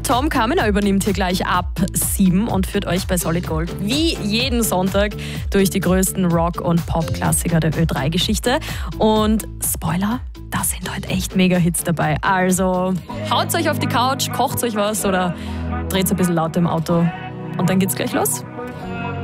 Tom Kaminer übernimmt hier gleich ab 7 und führt euch bei Solid Gold wie jeden Sonntag durch die größten Rock- und Pop-Klassiker der Ö3-Geschichte. Und Spoiler, da sind heute echt Mega-Hits dabei. Also haut euch auf die Couch, kocht euch was oder dreht ein bisschen lauter im Auto. Und dann geht's gleich los.